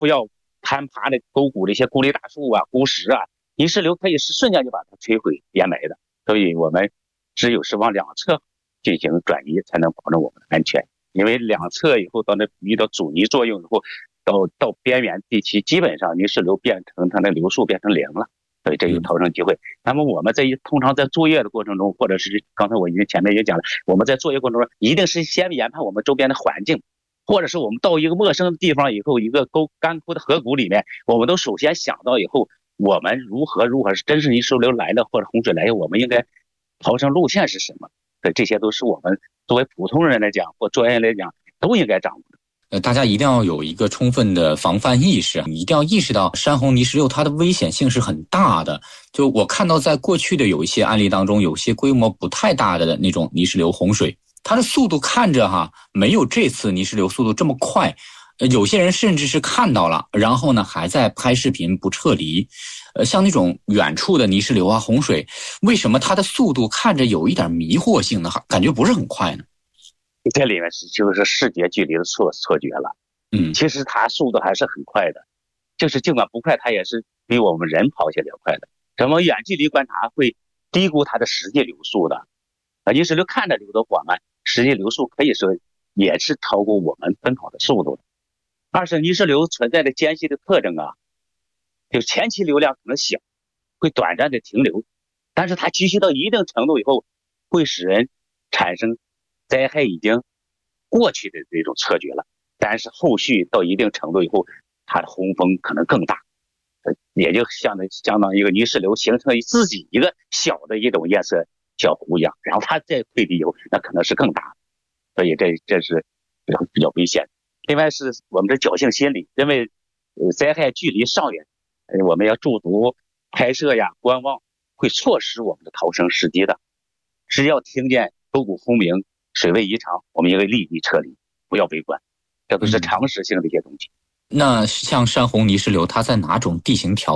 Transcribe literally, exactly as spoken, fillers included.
不要攀爬的沟谷的一些孤立大树啊、孤石啊，泥石流可以是瞬间就把它摧毁掩埋的。所以我们只有是往两侧进行转移，才能保证我们的安全。因为两侧以后到那遇到阻尼作用以后，到到边缘地区，基本上泥石流变成它的流速变成零了，所以这有逃生机会。那么我们在通常在作业的过程中，或者是刚才我已经前面也讲了，我们在作业过程中一定是先研判我们周边的环境，或者是我们到一个陌生的地方以后，一个沟干枯的河谷里面，我们都首先想到以后，我们如何如何是真是泥石流来的或者洪水来的，我们应该逃生路线是什么？对，这些都是我们作为普通人来讲或专业来讲都应该掌握的。 呃，大家一定要有一个充分的防范意识，你一定要意识到山洪泥石流它的危险性是很大的。就我看到在过去的有一些案例当中，有些规模不太大的那种泥石流洪水，它的速度看着哈没有这次泥石流速度这么快。呃，有些人甚至是看到了，然后呢还在拍视频不撤离。呃，像那种远处的泥石流啊、洪水，为什么它的速度看着有一点迷惑性呢？感觉不是很快呢？ 这里面是就是视觉距离的错错觉了。 嗯， 其实它速度还是很快的，就是尽管不快，它也是比我们人跑起来快的。咱们远距离观察会低估它的实际流速的。啊，泥石流看着流得缓慢，实际流速可以说也是超过我们奔跑的速度的。二是泥石流存在的间隙的特征啊，就前期流量可能小，会短暂的停留，但是它积蓄到一定程度以后，会使人产生灾害已经过去的这种错觉了。但是后续到一定程度以后，它的洪峰可能更大，也就相当相当于一个泥石流形成自己一个小的一种堰塞小湖一样，然后它再溃堤以后，那可能是更大，所以这这是比较比较危险。另外是我们的侥幸心理，因为灾害距离尚远，我们要驻足拍摄呀、观望，会错失我们的逃生时机的。只要听见沟谷轰鸣、水位异常，我们应该立即撤离，不要围观，这都是常识性的一些东西。 那像山洪泥石流，它在哪种地形条